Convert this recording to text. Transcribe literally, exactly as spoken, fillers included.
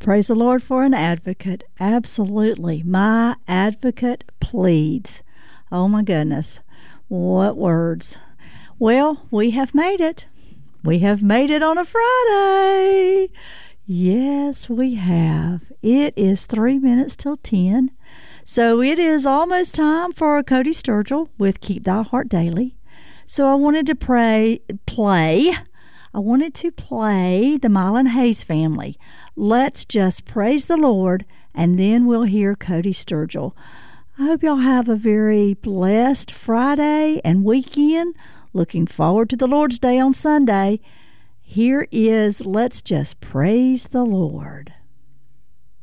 Praise the Lord for an advocate. Absolutely. My advocate pleads. Oh my goodness. What words. Well, we have made it. We have made it on a Friday. Yes, we have. It is three minutes till ten. So it is almost time for Cody Sturgill with Keep Thy Heart Daily. So I wanted to pray, play. I wanted to play the Mylon Hayes family. Let's just praise the Lord, and then we'll hear Cody Sturgill. I hope y'all have a very blessed Friday and weekend. Looking forward to the Lord's Day on Sunday. Here is Let's Just Praise the Lord.